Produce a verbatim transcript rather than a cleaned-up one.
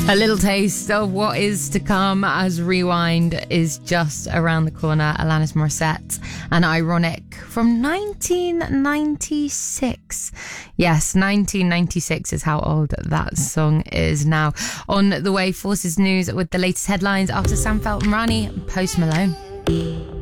A little taste of what is to come as Rewind is just around the corner. Alanis Morissette and Ironic from nineteen ninety-six. Yes, nineteen ninety-six is how old that song is now. On the way, Forces News with the latest headlines after Sam Felton, Rani, Post Malone.